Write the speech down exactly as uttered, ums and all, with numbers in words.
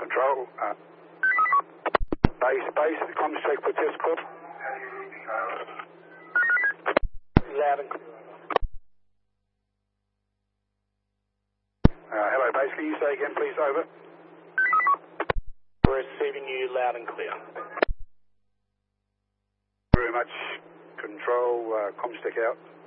Control. Uh, base, base, the comms check for test call. Loud and clear. Uh, hello, base, can you say again, please, over? We're receiving you loud and clear. Very much. Control, uh, comms check out.